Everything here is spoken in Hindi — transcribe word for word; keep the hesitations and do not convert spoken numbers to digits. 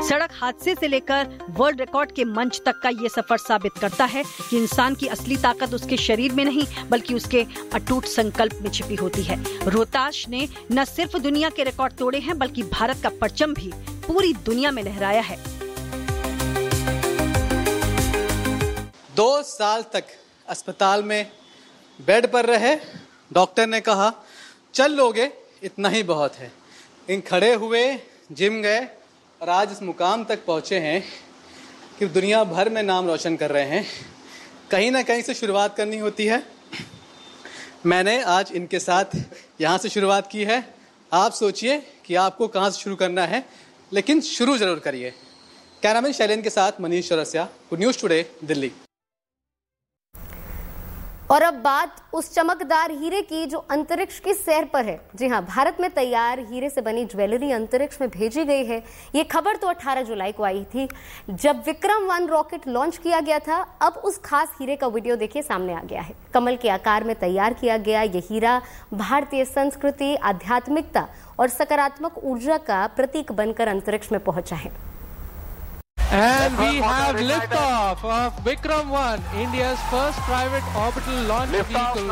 सड़क हादसे से लेकर वर्ल्ड रिकॉर्ड के मंच तक का ये सफर साबित करता है कि इंसान की असली ताकत उसके शरीर में नहीं बल्कि उसके अटूट संकल्प में छिपी होती है। रोहताश ने न सिर्फ दुनिया के रिकॉर्ड तोड़े हैं बल्कि भारत का परचम भी पूरी दुनिया में लहराया है। दो साल तक अस्पताल में बेड पर रहे। डॉक्टर ने कहा चल लोगे इतना ही बहुत है। इन खड़े हुए जिम गए और आज इस मुकाम तक पहुंचे हैं कि दुनिया भर में नाम रोशन कर रहे हैं। कहीं ना कहीं से शुरुआत करनी होती है। मैंने आज इनके साथ यहाँ से शुरुआत की है। आप सोचिए कि आपको कहाँ से शुरू करना है, लेकिन शुरू जरूर करिए। कैमरामैन शैलेन के साथ Manish Chaurasia, good news today, Delhi. और अब बात उस चमकदार हीरे की जो अंतरिक्ष की सैर पर है। जी हां, भारत में तैयार हीरे से बनी ज्वेलरी अंतरिक्ष में भेजी गई है। ये खबर तो अठारह जुलाई को आई थी जब विक्रम वन रॉकेट लॉन्च किया गया था। अब उस खास हीरे का वीडियो देखिए सामने आ गया है। कमल के आकार में तैयार किया गया ये हीरा भारतीय संस्कृति, आध्यात्मिकता और सकारात्मक ऊर्जा का प्रतीक बनकर अंतरिक्ष में पहुंचा है। And we have liftoff of Vikram one, India's first private orbital launch vehicle